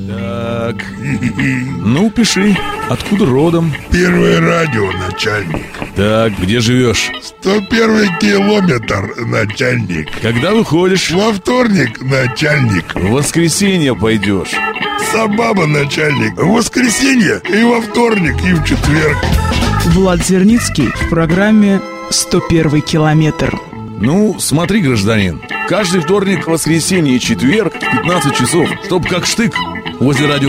Так, ну пиши, откуда родом? Первое радио, начальник. Так, где живешь? 101 километр, начальник. Когда выходишь? Во вторник, начальник. В воскресенье пойдешь. Собаба, начальник. В воскресенье и во вторник, и в четверг. Влад Зерницкий в программе «101 километр». Ну, смотри, гражданин, каждый вторник, воскресенье и четверг в 15 часов, чтоб как штык возле радио